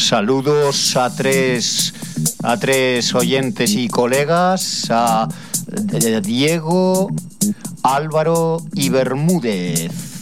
Saludos a tres oyentes y colegas, a Diego, Álvaro y Bermúdez.